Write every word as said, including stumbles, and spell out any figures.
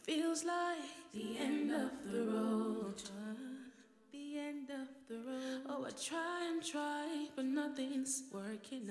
feels like the end of the road. The end of the road. Oh, I try and try, but nothing's working